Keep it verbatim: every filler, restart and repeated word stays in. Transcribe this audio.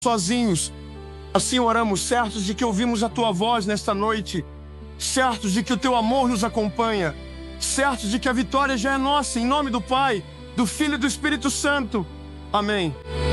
sozinhos. Assim oramos, certos de que ouvimos a Tua voz nesta noite, certos de que o Teu amor nos acompanha, certos de que a vitória já é nossa, em nome do Pai, do Filho e do Espírito Santo. Amém.